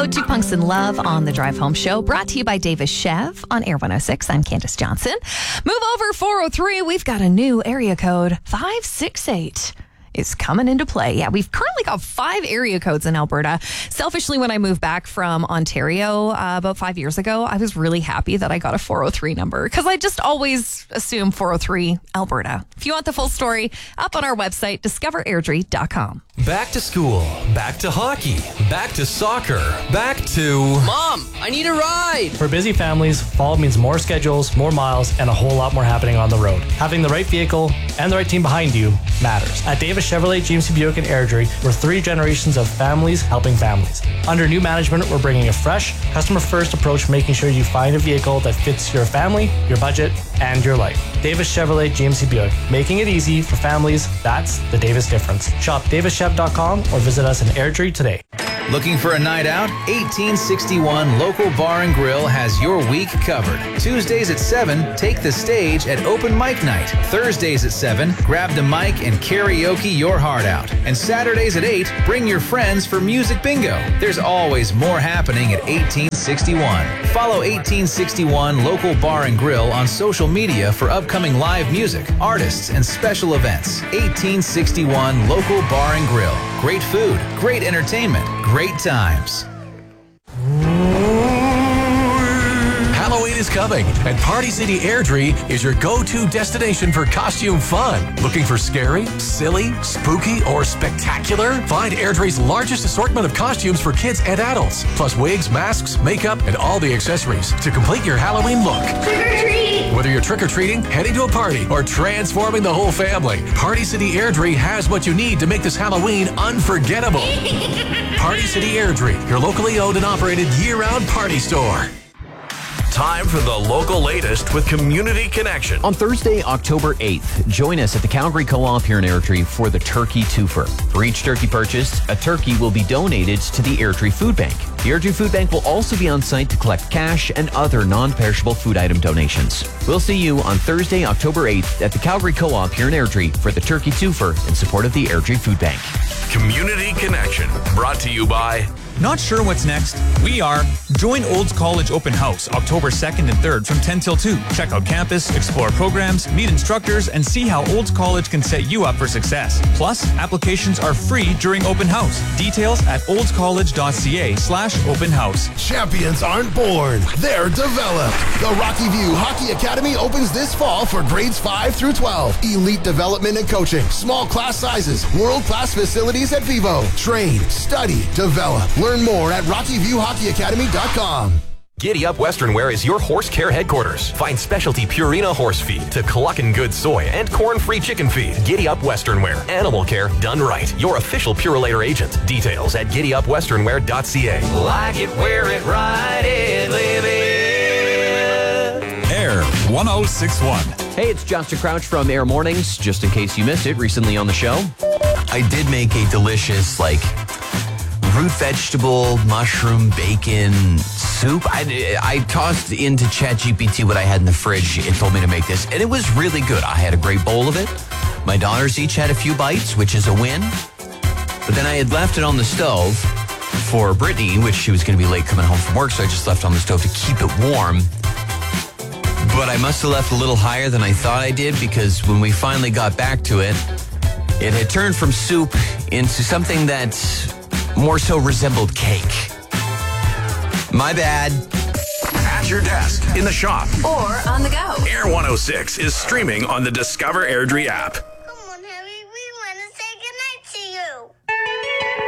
Hello to Punks in Love on the Drive Home Show, brought to you by Davis Chev on Air 106. I'm Candace Johnson. Move over 403. We've got a new area code, 568. Is coming into play. Yeah, we've currently got 5 area codes in Alberta. Selfishly, when I moved back from Ontario about 5 years ago, I was really happy that I got a 403 number because I just always assume 403 Alberta. If you want the full story, up on our website, discoverairdrie.com. Back to school, back to hockey, back to soccer, back to... Mom, I need a ride! For busy families, fall means more schedules, more miles, and a whole lot more happening on the road. Having the right vehicle and the right team behind you matters. At Davis Chevrolet, GMC Buick, and Airdrie, we're 3 generations of families helping families. Under new management, we're bringing a fresh, customer-first approach, making sure you find a vehicle that fits your family, your budget, and your life. Davis Chevrolet, GMC Buick, making it easy for families. That's the Davis difference. Shop davischev.com or visit us in Airdrie today. Looking for a night out? 1861 Local Bar and Grill has your week covered. Tuesdays at 7, take the stage at Open Mic Night. Thursdays at 7, grab the mic and karaoke your heart out. And Saturdays at 8, bring your friends for music bingo. There's always more happening at 1861. Follow 1861 Local Bar and Grill on social media for upcoming live music, artists, and special events. 1861 Local Bar and Grill. Great food, great entertainment, great times. Halloween is coming, and Party City Airdrie is your go-to destination for costume fun. Looking for scary, silly, spooky, or spectacular? Find Airdrie's largest assortment of costumes for kids and adults, plus wigs, masks, makeup, and all the accessories to complete your Halloween look. Trick-or-treat! Whether you're trick-or-treating, heading to a party, or transforming the whole family, Party City Airdrie has what you need to make this Halloween unforgettable. Party City Airdrie, your locally owned and operated year-round party store. Time for the local latest with Community Connection. On Thursday, October 8th, join us at the Calgary Co-op here in Airdrie for the Turkey Twofer. For each turkey purchased, a turkey will be donated to the Airdrie Food Bank. The Airdrie Food Bank will also be on site to collect cash and other non-perishable food item donations. We'll see you on Thursday, October 8th at the Calgary Co-op here in Airdrie for the Turkey Twofer in support of the Airdrie Food Bank. Community Connection, brought to you by... Not sure what's next? We are. Join Olds College Open House October 2nd and 3rd from 10 till 2. Check out campus, explore programs, meet instructors, and see how Olds College can set you up for success. Plus, applications are free during open house. Details at oldscollege.ca/open house. Champions aren't born, they're developed. The Rocky View Hockey Academy opens this fall for grades 5 through 12. Elite development and coaching, small class sizes, world-class facilities at Vivo. Train, study, develop. Learn more at RockyViewHockeyAcademy.com. Giddy Up Western Wear is your horse care headquarters. Find specialty Purina horse feed to Cluckin' Good soy and corn-free chicken feed. Giddy Up Western Wear. Animal care done right. Your official Purolator agent. Details at GiddyUpWesternWear.ca. Like it, wear it, ride it, live it. Air 1061. Hey, it's Justin Crouch from Air Mornings. Just in case you missed it recently on the show. I did make a delicious, root vegetable, mushroom, bacon soup. I tossed into ChatGPT what I had in the fridge. It told me to make this, and it was really good. I had a great bowl of it. My daughters each had a few bites, which is a win. But then I had left it on the stove for Brittany, which she was going to be late coming home from work, so I just left it on the stove to keep it warm. But I must have left a little higher than I thought I did, because when we finally got back to it, it had turned from soup into something that more so resembled cake. My bad. At your desk, in the shop, Or on the go. Air 106 is streaming on the Discover Airdrie app.